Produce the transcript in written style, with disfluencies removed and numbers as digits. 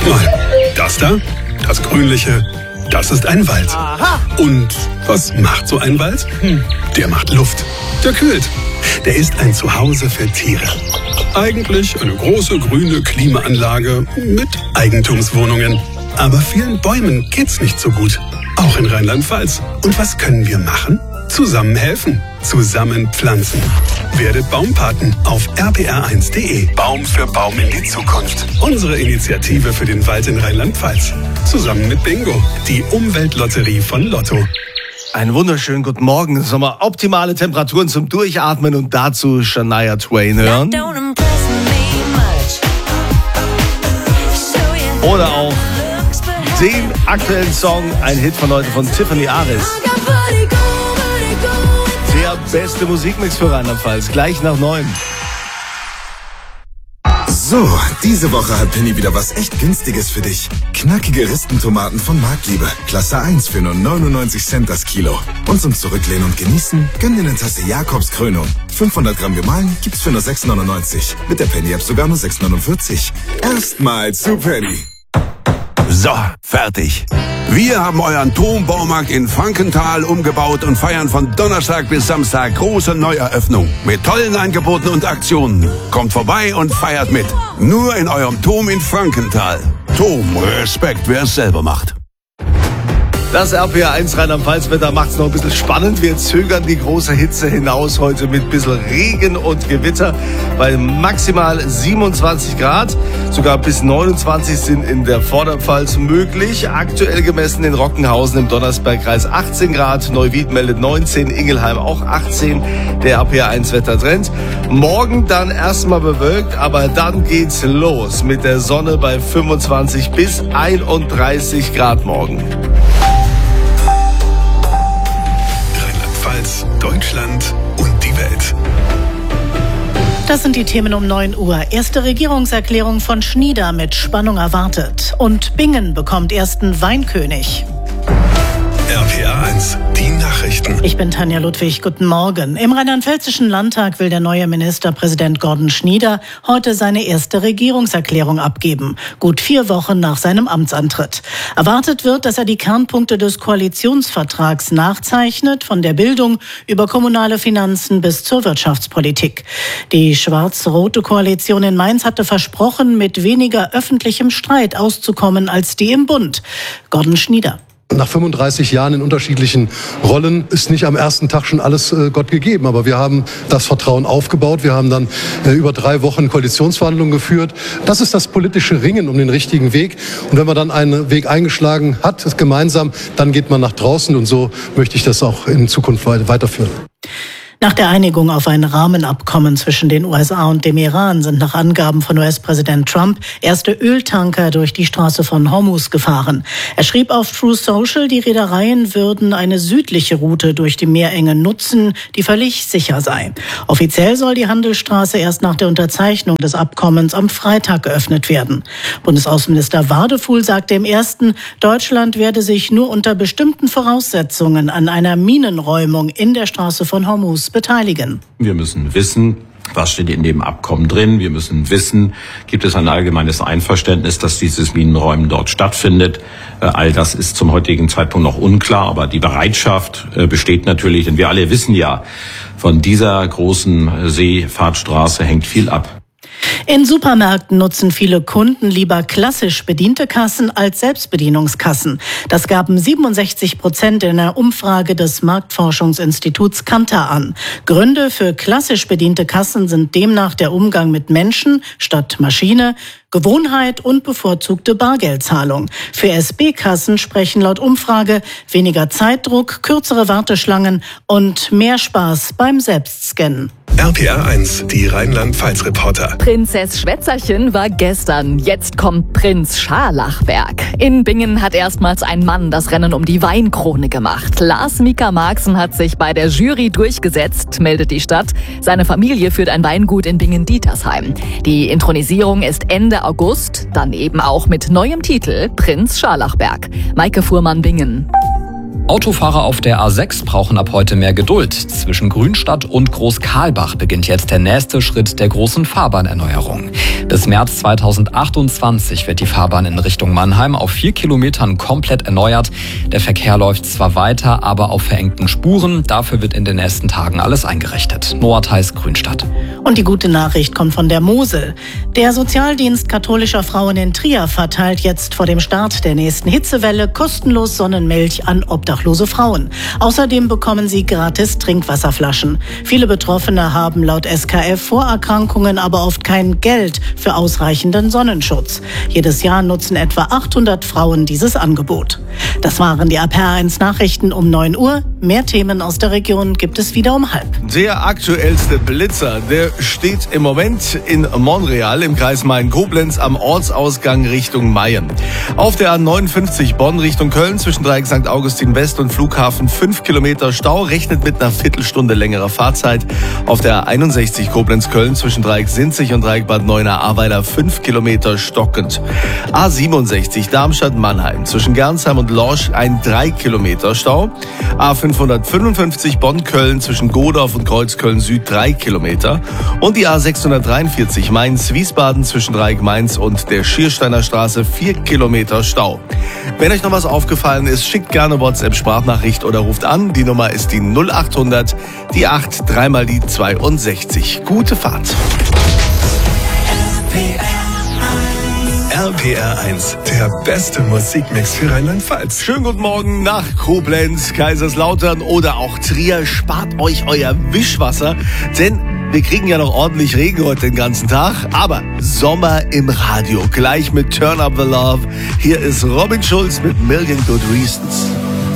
mal. Das da, das Grünliche, das ist ein Wald. Aha. Und was macht so ein Wald? Der macht Luft. Der kühlt. Der ist ein Zuhause für Tiere. Eigentlich eine große grüne Klimaanlage mit Eigentumswohnungen. Aber vielen Bäumen geht's nicht so gut. Auch in Rheinland-Pfalz. Und was können wir machen? Zusammen helfen. Zusammen pflanzen. Werdet Baumpaten auf rpr1.de. Baum für Baum in die Zukunft. Unsere Initiative für den Wald in Rheinland-Pfalz. Zusammen mit Bingo, die Umweltlotterie von Lotto. Einen wunderschönen guten Morgen. Sommer optimale Temperaturen zum Durchatmen und dazu Shania Twain hören. Oder auch den aktuellen Song, ein Hit von heute von Tiffany Aris. Der beste Musikmix für Rheinland-Pfalz, gleich nach 9. So, diese Woche hat Penny wieder was echt Günstiges für dich. Knackige Ristentomaten von Marktliebe. Klasse 1 für nur 99 Cent das Kilo. Und zum Zurücklehnen und Genießen, gönn dir eine Tasse Jakobs Krönung. 500 Gramm gemahlen gibt's für nur 6,99. Mit der Penny-App sogar nur 6,49. Erstmal zu Penny. So, fertig. Wir haben euren Turmbaumarkt in Frankenthal umgebaut und feiern von Donnerstag bis Samstag große Neueröffnung mit tollen Angeboten und Aktionen. Kommt vorbei und feiert mit. Nur in eurem Turm in Frankenthal. Turm, Respekt, wer es selber macht. Das RPR1 Rheinland-Pfalz-Wetter macht es noch ein bisschen spannend. Wir zögern die große Hitze hinaus heute mit ein bisschen Regen und Gewitter bei maximal 27 Grad. Sogar bis 29 sind in der Vorderpfalz möglich. Aktuell gemessen in Rockenhausen im Donnersbergkreis 18 Grad. Neuwied meldet 19, Ingelheim auch 18. Der RPR1-Wettertrend. Morgen dann erstmal bewölkt, aber dann geht's los mit der Sonne bei 25 bis 31 Grad morgen. Deutschland und die Welt. Das sind die Themen um 9 Uhr. Erste Regierungserklärung von Schnieder mit Spannung erwartet. Und Bingen bekommt ersten Weinkönig. RPR1, die Nachrichten. Ich bin Tanja Ludwig, guten Morgen. Im Rheinland-Pfälzischen Landtag will der neue Ministerpräsident Gordon Schnieder heute seine erste Regierungserklärung abgeben. Gut 4 Wochen nach seinem Amtsantritt. Erwartet wird, dass er die Kernpunkte des Koalitionsvertrags nachzeichnet, von der Bildung über kommunale Finanzen bis zur Wirtschaftspolitik. Die schwarz-rote Koalition in Mainz hatte versprochen, mit weniger öffentlichem Streit auszukommen als die im Bund. Gordon Schnieder. Nach 35 Jahren in unterschiedlichen Rollen ist nicht am ersten Tag schon alles Gott gegeben. Aber wir haben das Vertrauen aufgebaut. Wir haben dann über 3 Wochen Koalitionsverhandlungen geführt. Das ist das politische Ringen um den richtigen Weg. Und wenn man dann einen Weg eingeschlagen hat, gemeinsam, dann geht man nach draußen. Und so möchte ich das auch in Zukunft weiterführen. Nach der Einigung auf ein Rahmenabkommen zwischen den USA und dem Iran sind nach Angaben von US-Präsident Trump erste Öltanker durch die Straße von Hormuz gefahren. Er schrieb auf Truth Social, die Reedereien würden eine südliche Route durch die Meerenge nutzen, die völlig sicher sei. Offiziell soll die Handelsstraße erst nach der Unterzeichnung des Abkommens am Freitag geöffnet werden. Bundesaußenminister Wadefuhl sagte im Ersten, Deutschland werde sich nur unter bestimmten Voraussetzungen an einer Minenräumung in der Straße von Hormuz beteiligen. Wir müssen wissen, was steht in dem Abkommen drin. Wir müssen wissen, gibt es ein allgemeines Einverständnis, dass dieses Minenräumen dort stattfindet. All das ist zum heutigen Zeitpunkt noch unklar, aber die Bereitschaft besteht natürlich. Denn wir alle wissen ja, von dieser großen Seefahrtstraße hängt viel ab. In Supermärkten nutzen viele Kunden lieber klassisch bediente Kassen als Selbstbedienungskassen. Das gaben 67% in einer Umfrage des Marktforschungsinstituts Kantar an. Gründe für klassisch bediente Kassen sind demnach der Umgang mit Menschen statt Maschine, Gewohnheit und bevorzugte Bargeldzahlung. Für SB-Kassen sprechen laut Umfrage weniger Zeitdruck, kürzere Warteschlangen und mehr Spaß beim Selbstscannen. RPR1, die Rheinland-Pfalz-Reporter. Prinzess Schwätzerchen war gestern, jetzt kommt Prinz Scharlachberg. In Bingen hat erstmals ein Mann das Rennen um die Weinkrone gemacht. Lars Mika Marxen hat sich bei der Jury durchgesetzt, meldet die Stadt. Seine Familie führt ein Weingut in Bingen-Dietersheim. Die Inthronisierung ist Ende August, dann eben auch mit neuem Titel Prinz Scharlachberg. Maike Fuhrmann, Bingen. Autofahrer auf der A6 brauchen ab heute mehr Geduld. Zwischen Grünstadt und Großkarlbach beginnt jetzt der nächste Schritt der großen Fahrbahnerneuerung. Bis März 2028 wird die Fahrbahn in Richtung Mannheim auf 4 Kilometern komplett erneuert. Der Verkehr läuft zwar weiter, aber auf verengten Spuren. Dafür wird in den nächsten Tagen alles eingerichtet. Noah Theis, Grünstadt. Und die gute Nachricht kommt von der Mosel. Der Sozialdienst katholischer Frauen in Trier verteilt jetzt vor dem Start der nächsten Hitzewelle kostenlos Sonnenmilch an obdachlose Frauen. Außerdem bekommen sie gratis Trinkwasserflaschen. Viele Betroffene haben laut SKF Vorerkrankungen, aber oft kein Geld für ausreichenden Sonnenschutz. Jedes Jahr nutzen etwa 800 Frauen dieses Angebot. Das waren die RPR1 Nachrichten um 9 Uhr. Mehr Themen aus der Region gibt es wieder um 12:30. Der aktuellste Blitzer, der steht im Moment in Montreal im Kreis Main-Koblenz am Ortsausgang Richtung Mayen. Auf der A59 Bonn Richtung Köln zwischen Dreieck St. Augustin West und Flughafen 5 Kilometer Stau, rechnet mit einer Viertelstunde längerer Fahrzeit. Auf der A61 Koblenz-Köln zwischen Dreieck Sinzig und Dreieck Bad Neuenahr-Ahrweiler 5 Kilometer stockend. A67 Darmstadt-Mannheim zwischen Gernsheim und Lorsch ein 3 Kilometer Stau. A555 Bonn-Köln zwischen Godorf und Kreuzköln Süd 3 Kilometer. Und die A643 Mainz-Wiesbaden zwischen Dreieck Mainz und der Schiersteiner Straße 4 Kilometer Stau. Wenn euch noch was aufgefallen ist, schickt gerne WhatsApp-Sprachnachricht oder ruft an. Die Nummer ist die 0800, die 8, dreimal die 62. Gute Fahrt. RPR1, der beste Musikmix für Rheinland-Pfalz. Schönen guten Morgen nach Koblenz, Kaiserslautern oder auch Trier. Spart euch euer Wischwasser, denn wir kriegen ja noch ordentlich Regen heute den ganzen Tag. Aber Sommer im Radio, gleich mit Turn Up the Love. Hier ist Robin Schulz mit Million Good Reasons.